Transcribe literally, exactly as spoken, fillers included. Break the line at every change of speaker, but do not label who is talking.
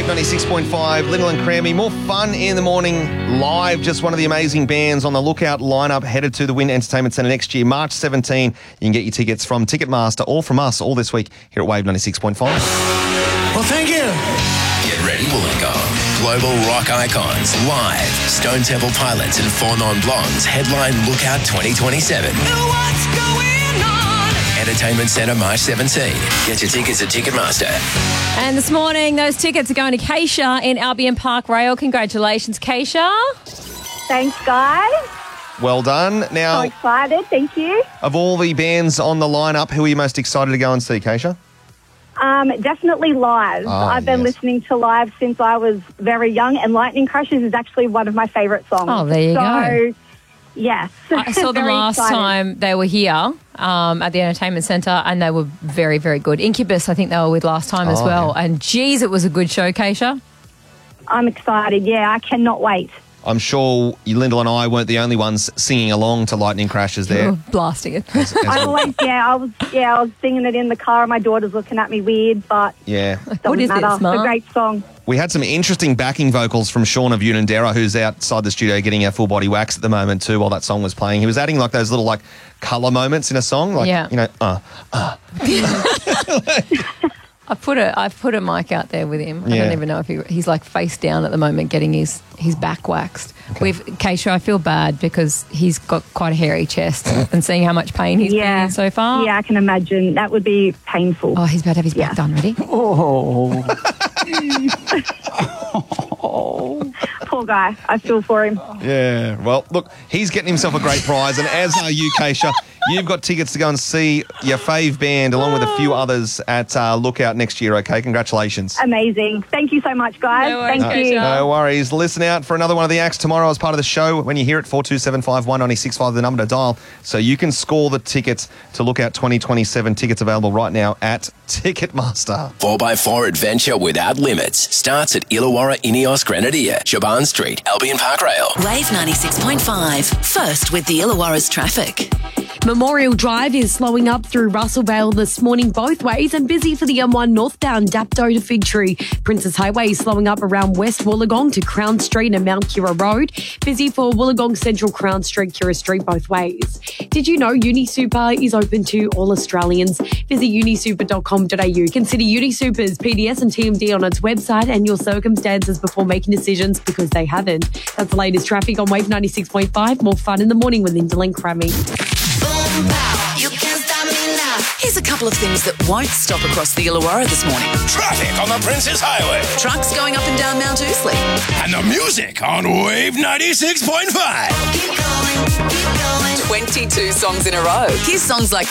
Wave ninety-six point five, Lyndall and Crammy. More fun in the morning live. Just one of the amazing bands on the lookout lineup headed to the Wynn Entertainment Centre next year, March seventeenth. You can get your tickets from Ticketmaster or from us all this week here at Wave ninety-six point five.
Well, thank you.
Get ready, Wollongong. Global rock icons live. Stone Temple Pilots and Four Non Blondes headline Lookout twenty twenty-seven.
What's going on?
Entertainment Centre March seventeenth. Get your tickets at Ticketmaster.
And this morning, those tickets are going to Keisha in Albion Park Rail. Congratulations, Keisha.
Thanks, guys.
Well done.
So
Now,
excited. Thank you.
of all the bands on the lineup, who are you most excited to go and see, Keisha?
Um, definitely Live.
Ah,
I've been
yes.
listening to Live since I was very young, and Lightning Crashes is actually one of my favourite songs.
Oh, there you
so,
go.
yes.
I saw them
Very
last
excited.
time they were here um, at the Entertainment Centre, and they were very, very good. Incubus, I think they were with last time as
Oh,
well.
yeah.
And geez, it was a good show, Keisha.
I'm excited. Yeah, I cannot wait.
I'm sure you, Lyndall and I weren't the only ones singing along to Lightning Crashes
We
there.
were blasting it.
As- as
I
well.
always, yeah, I was, yeah, I was singing it in the car. My daughter's looking at me weird, but
Yeah.
doesn't
What is
matter.
this,
It's
Mum?
a great song.
We had some interesting backing vocals from Sean of Unanderra, who's outside the studio getting a full body wax at the moment too while that song was playing. He was adding like those little like colour moments in a song. Like,
Yeah.
you know, uh.
I put a I've put a mic out there with him. I
Yeah.
don't even know if he, he's like face down at the moment getting his, his back waxed. We've Keisha, I feel bad because he's got quite a hairy chest and seeing how much pain he's been
Yeah.
in so far.
Yeah, I can imagine. That would be painful.
Oh, he's about to have his back
Yeah.
done. Ready?
Poor guy. I feel for him.
Yeah. Well, look, he's getting himself a great prize, and as are you, Keisha. You've got tickets to go and see your fave band along with a few others at uh, Lookout next year, okay? Congratulations.
Amazing. Thank you so much, guys.
No worries,
Thank you.
Keisha.
No worries. Listen out for another one of the acts tomorrow as part of the show. When you hear it, four two seven five, one nine six five, the number to dial, so you can score the tickets to Lookout twenty twenty-seven. Tickets available right now at Ticketmaster.
four by four adventure without limits starts at Illawarra Ineos Grenadier, Shaban Street, Albion Park Rail.
Wave ninety-six point five. First with the Illawarra's traffic.
Memorial Drive is slowing up through Russell Vale this morning both ways and busy for the M one northbound Dapto to Fig Tree. Princess Highway is slowing up around West Wollongong to Crown Street and Mount Kira Road. Busy for Wollongong Central, Crown Street, Kira Street both ways. Did you know UniSuper is open to all Australians? Visit unisuper dot com dot a u. Consider UniSuper's P D S and T M D on its website and your circumstances before making decisions because they haven't. That's the latest traffic on Wave ninety-six point five. More fun in the morning with Lyndall and Crammy.
Boom, pow. You can't stop me now. Here's a couple of things that won't stop across the Illawarra this morning.
Traffic on the Princess Highway.
Trucks going up and down Mount Ousley.
And the music on Wave ninety-six point five.
Keep going, keep going. twenty-two songs in a row. Here's songs like